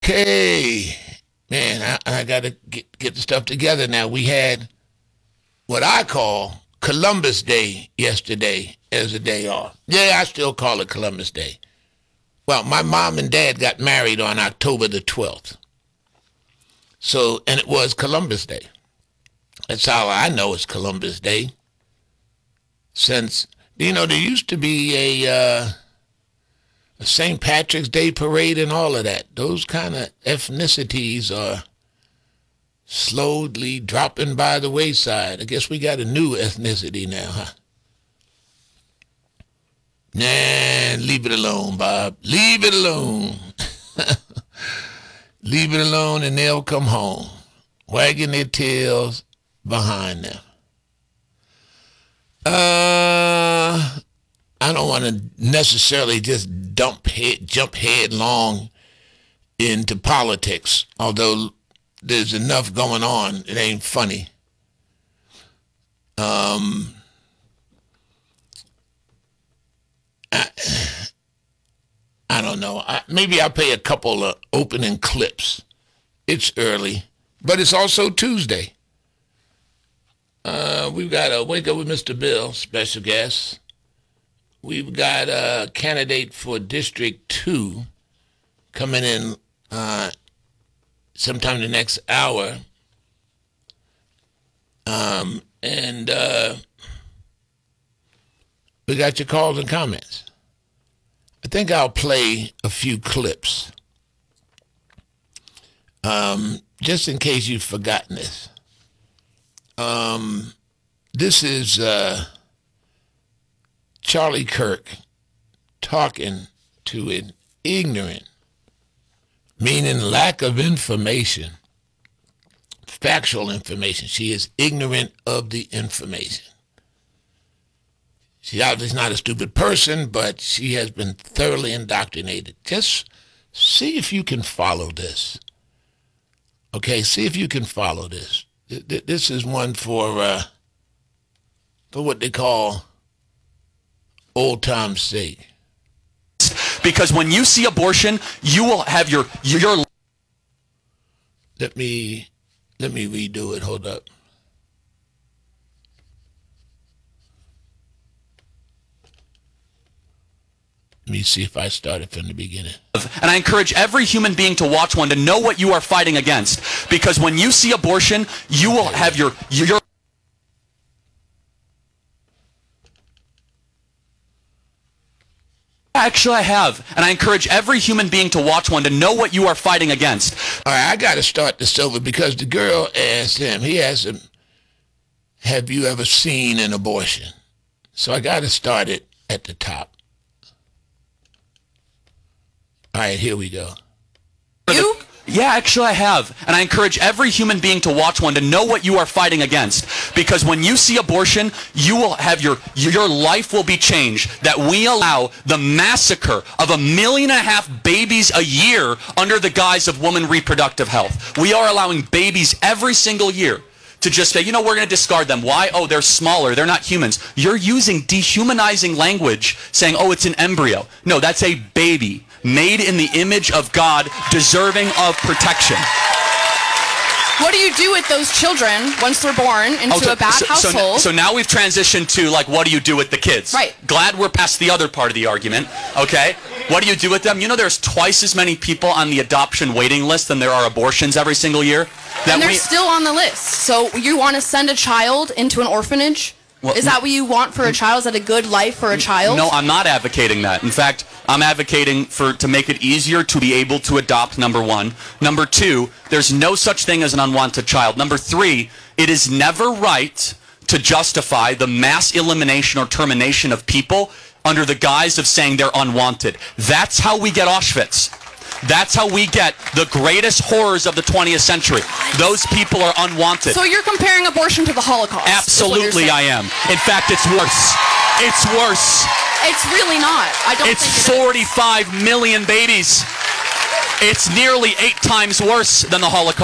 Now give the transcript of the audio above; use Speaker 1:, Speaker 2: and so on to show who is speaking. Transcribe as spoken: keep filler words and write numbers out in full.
Speaker 1: Okay, man, I, I got to get, get the stuff together now. We had what I call Columbus Day yesterday as a day off. Yeah, I still call it Columbus Day. Well, my mom and dad got married on October the twelfth. So, and it was Columbus Day. That's how I know it's Columbus Day. Since, you know, there used to be a, uh, a Saint Patrick's Day parade and all of that. Those kind of ethnicities are slowly dropping by the wayside. I guess we got a new ethnicity now, huh? Nah, leave it alone, Bob. Leave it alone. Leave it alone and they'll come home, wagging their tails behind them. Uh, I don't want to necessarily just dump head, jump headlong into politics, although there's enough going on. It ain't funny. Um, I, I don't know. I, maybe I'll play a couple of opening clips. It's early, but it's also Tuesday. Uh, we've got a Wake Up with Mister Bill special guest. We've got a candidate for District two coming in uh, sometime in the next hour. Um, and uh, we got your calls and comments. I think I'll play a few clips um, just in case you've forgotten this. Um, this is uh, Charlie Kirk talking to an ignorant, meaning lack of information, factual information. She is ignorant of the information. She's obviously not a stupid person, but she has been thoroughly indoctrinated. Just see if you can follow this. Okay, see if you can follow this. This is one for uh, for what they call old time's sake.
Speaker 2: Because when you see abortion, you will have your your.
Speaker 1: Let me let me redo it. Hold up. Let me see if I started from the beginning.
Speaker 2: And I encourage every human being to watch one to know what you are fighting against. Because when you see abortion, you will have your your. Actually, I have. And I encourage every human being to watch one to know what you are fighting against.
Speaker 1: All right, I got to start this over because the girl asked him, he asked him, have you ever seen an abortion? So I got to start it at the top. All right, here we go.
Speaker 2: You? Yeah, actually I have. And I encourage every human being to watch one to know what you are fighting against. Because when you see abortion, you will have your, your life will be changed. That we allow the massacre of a million and a half babies a year under the guise of woman reproductive health. We are allowing babies every single year to just say, you know, we're going to discard them. Why? Oh, they're smaller. They're not humans. You're using dehumanizing language saying, oh, it's an embryo. No, that's a baby made in the image of God, deserving of protection.
Speaker 3: What do you do with those children once they're born into
Speaker 2: oh, so,
Speaker 3: a bad
Speaker 2: so,
Speaker 3: household?
Speaker 2: So, so now we've transitioned to, like, what do you do with the kids?
Speaker 3: Right.
Speaker 2: Glad we're past the other part of the argument, okay? What do you do with them? You know there's twice as many people on the adoption waiting list than there are abortions every single year? That
Speaker 3: and they're
Speaker 2: we,
Speaker 3: still on the list. So you want to send a child into an orphanage?
Speaker 2: Well,
Speaker 3: is that what you want for a child? Is that a good life for a child?
Speaker 2: No, I'm not advocating that. In fact, I'm advocating for to make it easier to be able to adopt, number one. Number two, there's no such thing as an unwanted child. Number three, it is never right to justify the mass elimination or termination of people under the guise of saying they're unwanted. That's how we get Auschwitz. That's how we get the greatest horrors of the twentieth century. Those people are unwanted.
Speaker 3: So you're comparing abortion to the Holocaust?
Speaker 2: Absolutely I am. In fact, it's worse. It's worse.
Speaker 3: It's really not. I don't
Speaker 2: it's
Speaker 3: think it
Speaker 2: forty-five million babies. It's nearly eight times worse than the Holocaust.